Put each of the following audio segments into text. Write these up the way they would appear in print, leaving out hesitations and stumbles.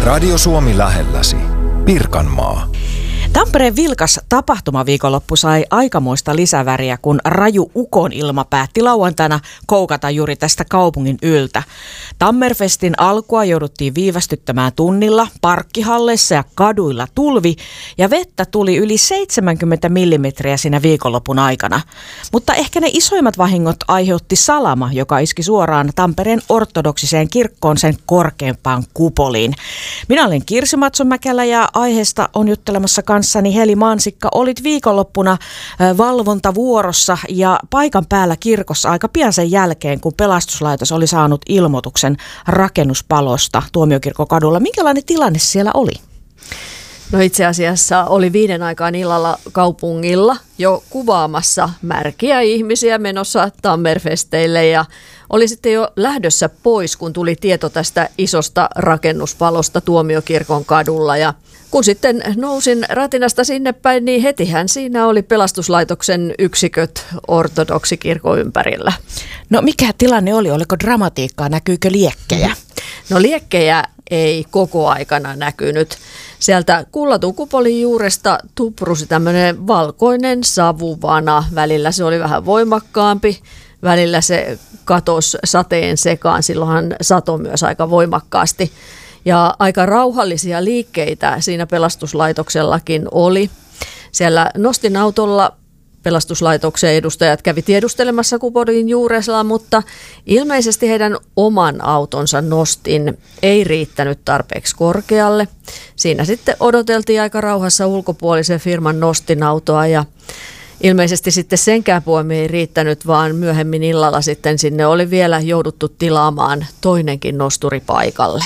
Radio Suomi lähelläsi. Pirkanmaa. Tampereen vilkas tapahtumaviikonloppu sai aikamoista lisäväriä, kun raju ukonilma päätti lauantaina koukata juuri tästä kaupungin yltä. Tammerfestin alkua jouduttiin viivästyttämään tunnilla, parkkihalleissa ja kaduilla tulvi ja vettä tuli yli 70 millimetriä siinä viikonlopun aikana. Mutta ehkä ne isoimmat vahingot aiheutti salama, joka iski suoraan Tampereen ortodoksiseen kirkkoon sen korkeimpaan kupoliin. Minä olen Kirsi Matsomäkelä ja aiheesta on juttelemassa kanssani Heli Mansikka. Olit viikonloppuna valvontavuorossa ja paikan päällä kirkossa aika pian sen jälkeen, kun pelastuslaitos oli saanut ilmoituksen rakennuspalosta Tuomiokirkon kadulla. Minkälainen tilanne siellä oli? No itse asiassa oli 5 aikaan illalla kaupungilla jo kuvaamassa märkiä ihmisiä menossa Tammerfesteille ja oli sitten jo lähdössä pois, kun tuli tieto tästä isosta rakennuspalosta Tuomiokirkon kadulla. Ja kun sitten nousin ratinasta sinne päin, niin hetihän siinä oli pelastuslaitoksen yksiköt ortodoksikirkon ympärillä. No mikä tilanne oli? Oliko dramatiikkaa? Näkyykö liekkejä? No liekkejä ei koko aikana näkynyt. Sieltä kullatun kupolin juuresta tuprusi tämmöinen valkoinen savuvana. Välillä se oli vähän voimakkaampi, välillä se katosi sateen sekaan. Silloinhan sato myös aika voimakkaasti. Ja aika rauhallisia liikkeitä siinä pelastuslaitoksellakin oli. Siellä Nostin autolla pelastuslaitoksen edustajat kävi tiedustelemassa kupolin juurella, mutta ilmeisesti heidän oman autonsa Nostin ei riittänyt tarpeeksi korkealle. Siinä sitten odoteltiin aika rauhassa ulkopuolisen firman Nostin autoa ja ilmeisesti sitten senkään puolella ei riittänyt, vaan myöhemmin illalla sitten sinne oli vielä jouduttu tilaamaan toinenkin nosturi paikalle.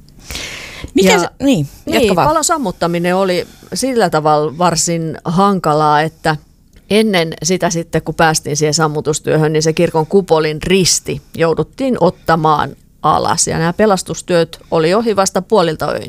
Niin, palon sammuttaminen oli sillä tavalla varsin hankalaa, että ennen sitä sitten, kun päästiin siihen sammutustyöhön, niin se kirkon kupolin risti jouduttiin ottamaan alas. Ja nämä pelastustyöt oli ohi vasta puolilta öin.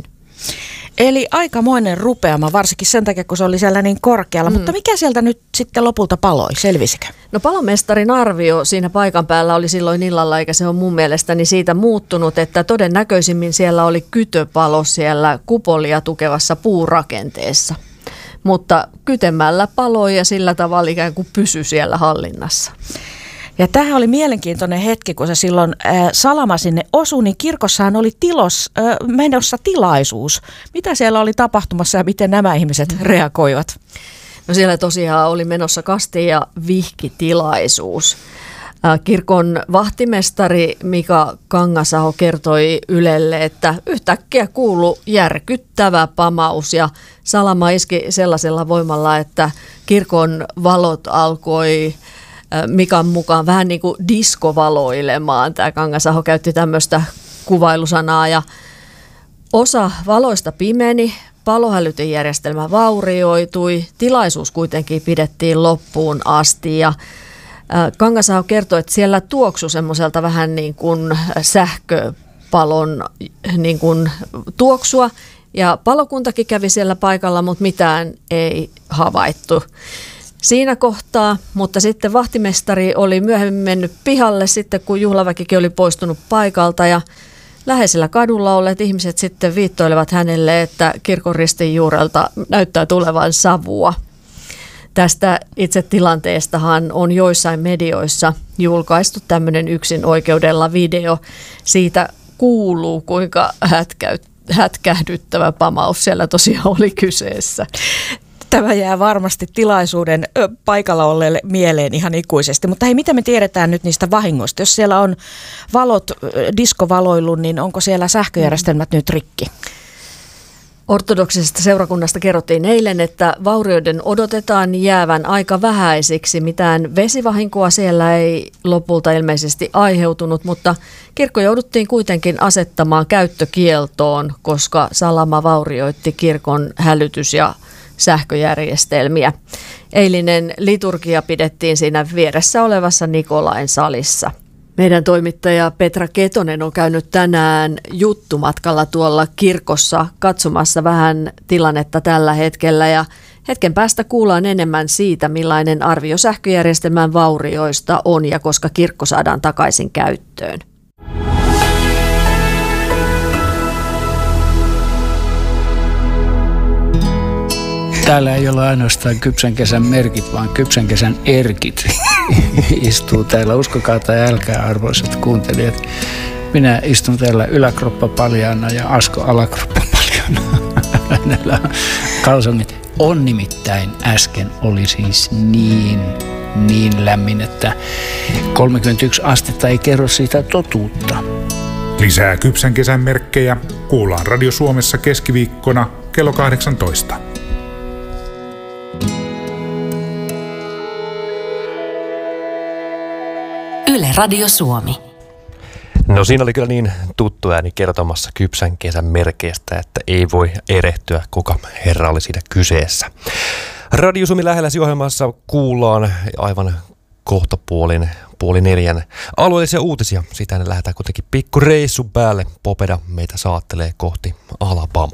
Eli aikamoinen rupeama, varsinkin sen takia, kun se oli siellä niin korkealla. Mutta mikä sieltä nyt sitten lopulta paloi? Selvisikö? No palomestarin arvio siinä paikan päällä oli silloin illalla, eikä se ole mun mielestäni siitä muuttunut, että todennäköisimmin siellä oli kytöpalo siellä kupolia tukevassa puurakenteessa. Mutta kytemällä paloi ja sillä tavalla ikään kuin pysyi siellä hallinnassa. Ja tämähän oli mielenkiintoinen hetki, kun se silloin salama sinne osui, niin kirkossahan oli menossa tilaisuus. Mitä siellä oli tapahtumassa ja miten nämä ihmiset reagoivat? No siellä tosiaan oli menossa kasti- ja vihkitilaisuus. Kirkon vahtimestari Mika Kangasaho kertoi Ylelle, että yhtäkkiä kuului järkyttävä pamaus ja salama iski sellaisella voimalla, että kirkon valot alkoi Mikan mukaan vähän niin kuin diskovaloilemaan. Tämä Kangasaho käytti tämmöistä kuvailusanaa ja osa valoista pimeni, palohälytejärjestelmä vaurioitui, tilaisuus kuitenkin pidettiin loppuun asti ja Kangasaho kertoi, että siellä tuoksui semmoiselta vähän niin kuin sähköpalon niin kuin tuoksua ja palokuntakin kävi siellä paikalla, mutta mitään ei havaittu siinä kohtaa, mutta sitten vahtimestari oli myöhemmin mennyt pihalle sitten, kun juhlaväkikin oli poistunut paikalta ja läheisellä kadulla olleet ihmiset sitten viittoilevat hänelle, että kirkon ristin juurelta näyttää tulevan savua. Tästä itse tilanteestahan on joissain medioissa julkaistu tämmöinen yksin oikeudella video. Siitä kuuluu, kuinka hätkähdyttävä pamaus siellä tosiaan oli kyseessä. Tämä jää varmasti tilaisuuden paikalla olleelle mieleen ihan ikuisesti. Mutta hei, mitä me tiedetään nyt niistä vahingoista? Jos siellä on valot diskovaloillut, niin onko siellä sähköjärjestelmät nyt rikki? Ortodoksisesta seurakunnasta kerrottiin eilen, että vaurioiden odotetaan jäävän aika vähäisiksi. Mitään vesivahinkoa siellä ei lopulta ilmeisesti aiheutunut, mutta kirkko jouduttiin kuitenkin asettamaan käyttökieltoon, koska salama vaurioitti kirkon hälytys- ja sähköjärjestelmiä. Eilinen liturgia pidettiin siinä vieressä olevassa Nikolain salissa. Meidän toimittaja Petra Ketonen on käynyt tänään juttumatkalla tuolla kirkossa katsomassa vähän tilannetta tällä hetkellä ja hetken päästä kuullaan enemmän siitä, millainen arvio sähköjärjestelmän vaurioista on ja koska kirkko saadaan takaisin käyttöön. Täällä ei ole ainoastaan kypsän kesän merkit, vaan kypsän kesän erkit istuu täällä. Uskokaa tai älkää, arvoisat kuuntelijat. Minä istun täällä yläkroppa paljaana ja Asko alakroppa paljaana. Hänellä on kalsongit. On nimittäin äsken oli siis niin lämmin, että 31 astetta ei kerro siitä totuutta. Lisää kypsän kesän merkkejä kuullaan Radio Suomessa keskiviikkona kello 18. Yle Radio Suomi. No siinä oli kyllä niin tuttu ääni kertomassa kypsän kesän merkeistä, että ei voi erehtyä, kuka herra oli siinä kyseessä. Radio Suomi lähelläsi ohjelmassa kuullaan aivan kohta puoli neljän alueellisia uutisia. Sitä ne lähdetään kuitenkin pikku reissun päälle. Popeda meitä saattelee kohti Alabamaa.